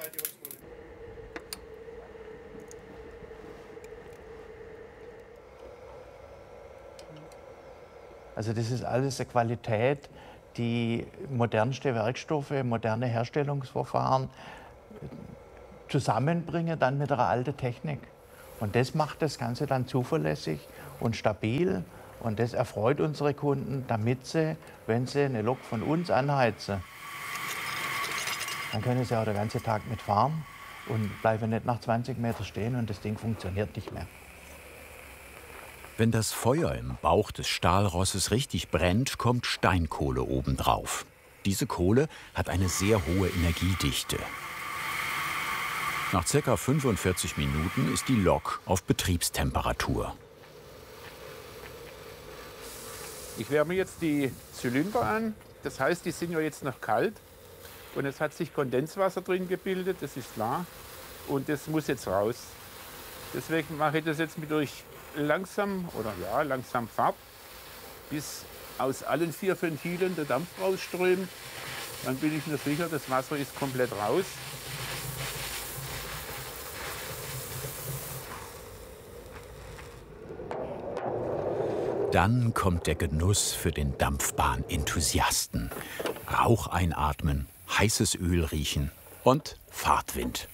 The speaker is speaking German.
Also das ist alles eine Qualität, die modernste Werkstoffe, moderne Herstellungsverfahren zusammenbringen dann mit einer alten Technik. Und das macht das Ganze dann zuverlässig und stabil. Und das erfreut unsere Kunden, damit sie, wenn sie eine Lok von uns anheizen, dann können sie auch den ganzen Tag mitfahren und bleiben nicht nach 20 Metern stehen und das Ding funktioniert nicht mehr. Wenn das Feuer im Bauch des Stahlrosses richtig brennt, kommt Steinkohle obendrauf. Diese Kohle hat eine sehr hohe Energiedichte. Nach ca. 45 Minuten ist die Lok auf Betriebstemperatur. Ich wärme jetzt die Zylinder an. Das heißt, die sind ja jetzt noch kalt. Und es hat sich Kondenswasser drin gebildet, das ist klar. Und das muss jetzt raus. Deswegen mache ich das jetzt mit durch langsam Fahrt, bis aus allen 4 Ventilen der Dampf rausströmt. Dann bin ich mir sicher, das Wasser ist komplett raus. Dann kommt der Genuss für den Dampfbahn-Enthusiasten. Rauch einatmen, heißes Öl riechen und Fahrtwind.